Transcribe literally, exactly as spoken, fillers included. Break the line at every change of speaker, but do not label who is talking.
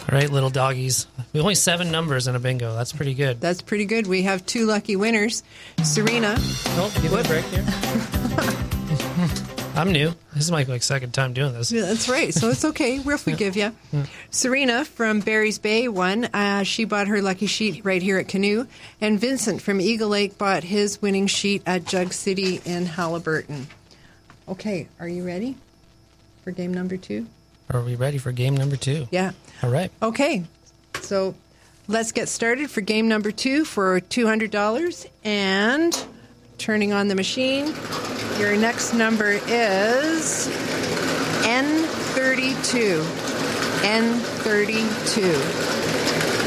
All right, little doggies. We only seven numbers in a bingo. That's pretty good.
That's pretty good. We have two lucky winners. Serena.
Oh, give me a break here. I'm new. This is my like second time doing this.
Yeah, that's right. So it's okay. We'll forgive you. Serena from Barry's Bay won. Uh, she bought her lucky sheet right here at Canoe. And Vincent from Eagle Lake bought his winning sheet at Jug City in Halliburton. Okay, are you ready for game number two?
Are we ready for game number two?
Yeah.
All right.
Okay. So let's get started for game number two for two hundred dollars. And turning on the machine, your next number is N thirty-two. N thirty-two.